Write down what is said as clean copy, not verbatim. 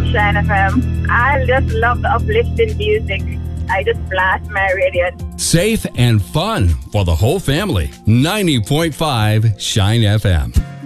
Shine FM. I just love the uplifting music. I just blast my radio. Safe and fun for the whole family. 90.5 Shine FM.